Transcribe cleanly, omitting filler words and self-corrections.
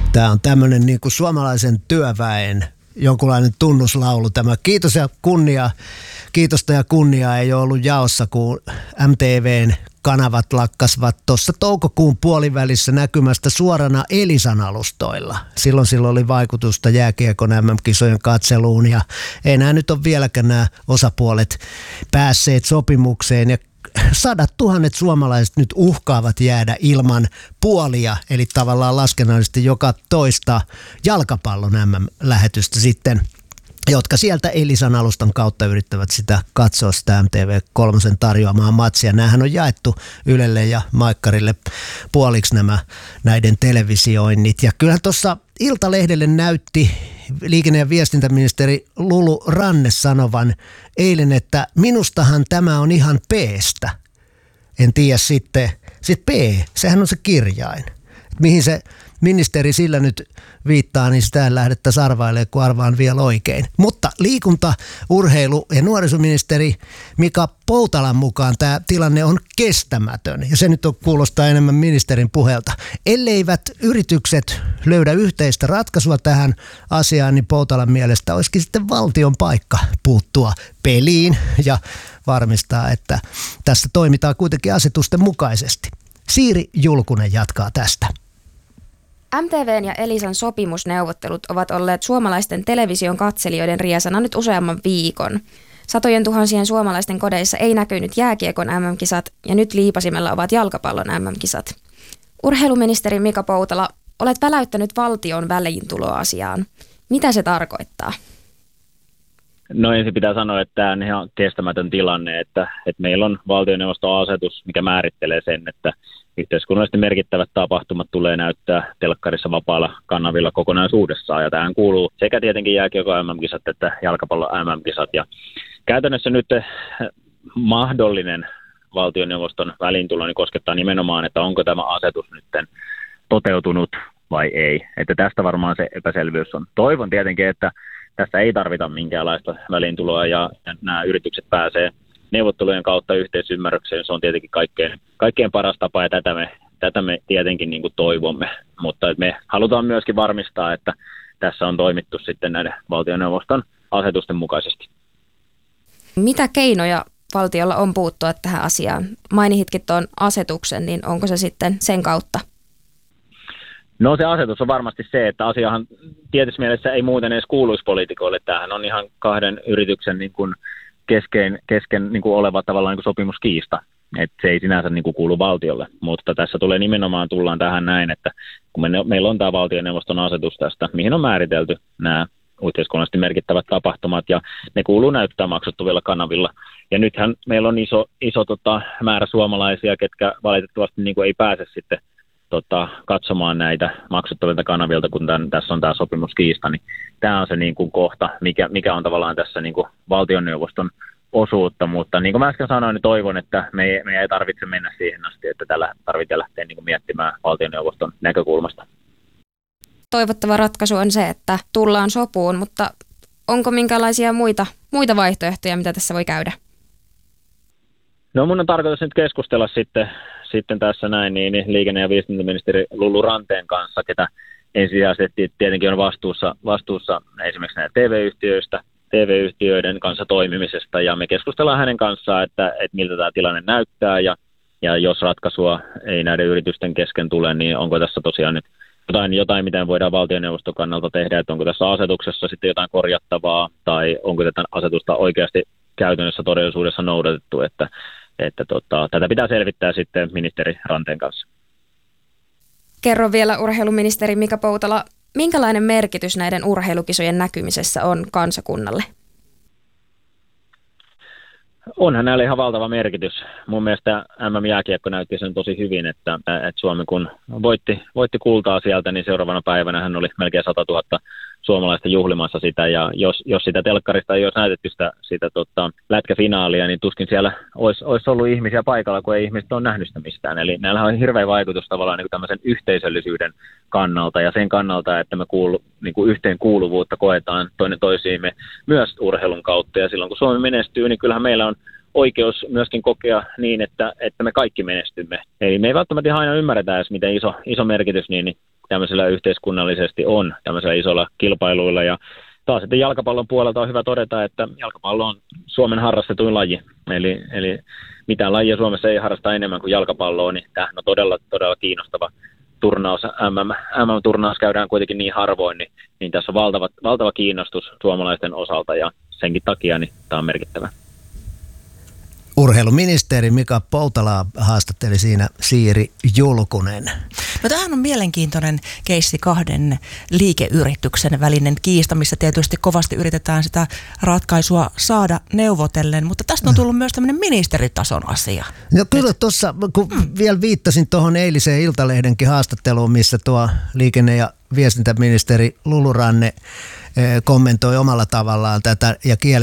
Tämä on tämmöinen niin kuin suomalaisen työväen jonkunlainen tunnuslaulu tämä. Kiitosta ja kunniaa ei ole ollut jaossa, kun MTVn kanavat lakkasivat tuossa toukokuun puolivälissä näkymästä suorana Elisan alustoilla. Silloin oli vaikutusta jääkiekon MM-kisojen katseluun ja ei nämä nyt ole vieläkään nämä osapuolet päässeet sopimukseen ja 100 000 suomalaiset nyt uhkaavat jäädä ilman puolia, eli tavallaan laskennallisesti joka toista jalkapallon MM-lähetystä sitten, jotka sieltä Elisan alustan kautta yrittävät sitä katsoa sitä MTV3 tarjoamaa matsia. Nämähän on jaettu Ylelle ja Maikkarille puoliksi näiden televisioinnit. Ja kyllähän tuossa Iltalehdelle näytti liikenne- ja viestintäministeri Lulu Ranne sanovan eilen, että minustahan tämä on ihan P:stä. En tiedä sitten P, sehän on se kirjain. Mihin se ministeri sillä nyt viittaa, niin sitä lähdettäisiin arvailemaan, kun arvaan vielä oikein. Mutta liikunta-, urheilu- ja nuorisoministeri Mika Poutalan mukaan tämä tilanne on kestämätön. Ja se nyt kuulostaa enemmän ministerin puheelta. Elleivät yritykset löydä yhteistä ratkaisua tähän asiaan, niin Poutalan mielestä olisikin sitten valtion paikka puuttua peliin ja varmistaa, että tässä toimitaan kuitenkin asetusten mukaisesti. Siiri Julkunen jatkaa tästä. MTVn ja Elisan sopimusneuvottelut ovat olleet suomalaisten television katselijoiden riesana nyt useamman viikon. Satojen tuhansien suomalaisten kodeissa ei näkynyt jääkiekon MM-kisat ja nyt liipasimella ovat jalkapallon MM-kisat. Urheiluministeri Mika Poutala, olet väläyttänyt valtion väliintuloasiaan. Mitä se tarkoittaa? No ensin pitää sanoa, että tämä on ihan kestämätön tilanne, että meillä on valtioneuvoston asetus, mikä määrittelee sen, että yhteiskunnallisesti merkittävät tapahtumat tulee näyttää telkkarissa vapaalla kanavilla kokonaisuudessaan. Ja tähän kuuluu sekä tietenkin jääkiekon MM-kisat että jalkapallon MM-kisat. Ja käytännössä nyt mahdollinen valtioneuvoston väliintulo niin koskettaa nimenomaan, että onko tämä asetus nyt toteutunut vai ei. Että tästä varmaan se epäselvyys on. Toivon tietenkin, että tässä ei tarvita minkäänlaista väliintuloa ja nämä yritykset pääsee neuvottelujen kautta yhteisymmärrykseen. Se on tietenkin kaikkein paras tapa ja tätä me tietenkin niin kuin toivomme. Mutta me halutaan myöskin varmistaa, että tässä on toimittu sitten näiden valtioneuvoston asetusten mukaisesti. Mitä keinoja valtiolla on puuttua tähän asiaan? Mainitkin tuon asetuksen, niin onko se sitten sen kautta? No se asetus on varmasti se, että asiahan tietysti mielessä ei muuten edes kuuluisi poliitikoille. Tämähän on ihan kahden yrityksen niin kuin kesken niin kuin oleva tavallaan niin kuin sopimuskiista. Että se ei sinänsä niin kuin kuulu valtiolle, mutta tässä tullaan tähän näin, että kun meillä on tämä valtioneuvoston asetus tästä, mihin on määritelty nämä yhteiskunnallisesti merkittävät tapahtumat ja ne kuuluu näyttää maksettavilla kanavilla. Ja nythän meillä on iso määrä suomalaisia, ketkä valitettavasti niin kuin ei pääse sitten katsomaan näitä maksettavilta kanavilta, kun tässä on tämä sopimuskiista, niin tämä on se niin kuin kohta, mikä on tavallaan tässä niin kuin valtioneuvoston osuutta, mutta niin kuin mä äsken sanoin, niin toivon, että me ei tarvitse mennä siihen asti, että tällä tarvitsee lähteä niin kuin miettimään valtioneuvoston näkökulmasta. Toivottava ratkaisu on se, että tullaan sopuun, mutta onko minkälaisia muita vaihtoehtoja, mitä tässä voi käydä? No mun on tarkoitus nyt keskustella sitten tässä näin niin liikenne- ja viestintäministeri Lulu Ranteen kanssa, ketä ensisijaisesti tietenkin on vastuussa esimerkiksi näitä TV-yhtiöiden kanssa toimimisesta, ja me keskustellaan hänen kanssaan, että miltä tämä tilanne näyttää, ja jos ratkaisua ei näiden yritysten kesken tule, niin onko tässä tosiaan nyt jotain mitä voidaan valtioneuvoston kannalta tehdä, että onko tässä asetuksessa sitten jotain korjattavaa, tai onko tätä asetusta oikeasti käytännössä todellisuudessa noudatettu, että tätä pitää selvittää sitten ministeri Ranteen kanssa. Kerro vielä urheiluministeri Mika Poutala, minkälainen merkitys näiden urheilukisojen näkymisessä on kansakunnalle? Onhan näillä ihan valtava merkitys. Mun mielestä MM-jääkiekko näytti sen tosi hyvin, että Suomi kun voitti kultaa sieltä, niin seuraavana päivänä hän oli melkein 100 000 suomalaista juhlimassa sitä, ja jos sitä telkkarista ei olisi näytetty sitä lätkäfinaalia, niin tuskin siellä olisi ollut ihmisiä paikalla, kun ei ihmiset ole nähnyt sitä mistään. Eli näillä on hirveä vaikutus tavallaan niin kuin tämmöisen yhteisöllisyyden kannalta ja sen kannalta, että me niin kuin yhteenkuuluvuutta koetaan toinen toisiimme myös urheilun kautta, ja silloin kun Suomi menestyy, niin kyllähän meillä on oikeus myöskin kokea niin, että me kaikki menestymme. Eli me ei välttämättä aina ymmärretä edes, miten iso merkitys niin tämmöisellä yhteiskunnallisesti on, tämmöisellä isolla kilpailuilla. Ja taas sitten jalkapallon puolelta on hyvä todeta, että jalkapallo on Suomen harrastetuin laji. Eli mitään lajia Suomessa ei harrasta enemmän kuin jalkapalloa, niin tämähän on todella kiinnostava turnaus. MM-turnaus käydään kuitenkin niin harvoin, niin tässä on valtava kiinnostus suomalaisten osalta ja senkin takia niin tämä on merkittävä. Urheiluministeri Mika Poutalaa haastatteli siinä Siiri Julkunen. No tämähän on mielenkiintoinen keissi kahden liikeyrityksen välinen kiista, missä tietysti kovasti yritetään sitä ratkaisua saada neuvotellen, mutta tästä on tullut myös tämmöinen ministeritason asia. No kyllä tuossa, kun vielä viittasin tuohon eiliseen Iltalehdenkin haastatteluun, missä tuo liikenne- ja viestintäministeri Lulu Ranne kommentoi omalla tavallaan tätä ja